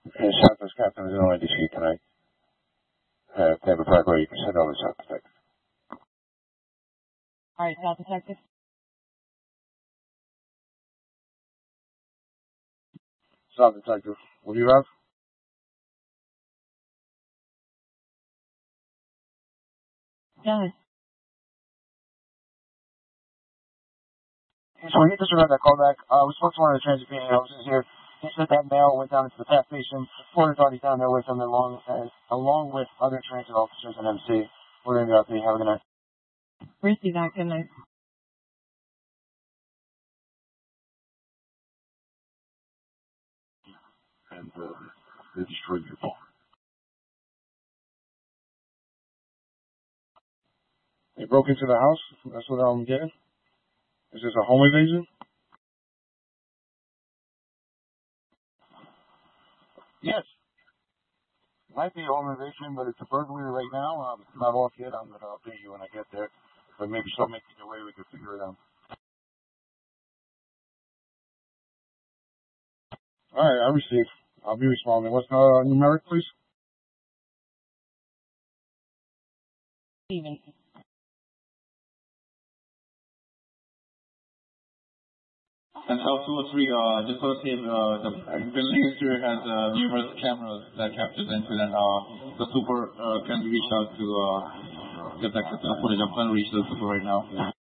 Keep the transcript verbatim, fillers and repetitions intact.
And Southwest Captain is on D C tonight. Uh, Tampa Park ready for send over South Detective. Alright, South Detective. South Detective, what do you have? Done. So he just remembered that callback. Uh, we spoke to one of the transit officers here. He said that mail went down into the PATH station. Florida's already down there with him along, uh, along with other transit officers and M C. We're going to be out there. Have a good night. Receive that. Good night. And uh, they destroyed your phone. They broke into the house. That's what I'm getting. Is this a home invasion? Yes. Might be a home invasion, but it's a burglary right now. Um, it's not off yet. I'm going to update you when I get there. But maybe start making your way. We can figure it out. All right, I received. I'll be responding. What's the uh, numeric, please? Steven. And L two oh three, uh, just want to say, uh, the building here has uh, numerous cameras that capture the incident. Uh, the super uh, can reach out to uh, get that footage. I'm trying to reach the super right now.